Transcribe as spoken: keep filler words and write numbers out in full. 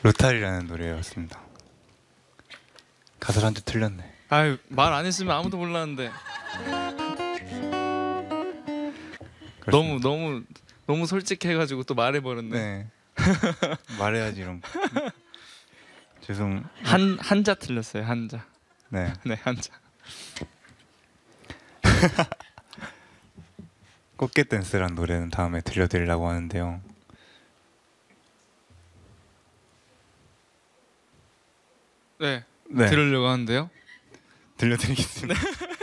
로타리라는 노래였습니다. 가사를 한 줄 틀렸네. 아유, 말 안 했으면 아무도 몰랐는데. 너무 너무 너무 솔직해가지고 또 말해버렸네. 네. 말해야지 이런 거. 죄송. 한 한자 틀렸어요. 한자. 네. 네, 한자. 꽃게 댄스란 노래는 다음에 들려드리려고 하는데요. 네, 네. 들으려고 하는데요. 들려드리겠습니다.